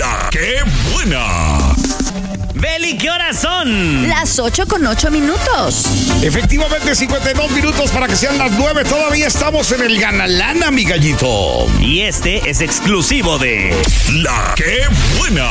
La que buena. Beli, ¿qué horas son? Las 8:08. Efectivamente, 52 minutos para que sean las 9. Todavía estamos en el Ganalana, mi gallito. Y este es exclusivo de La que buena.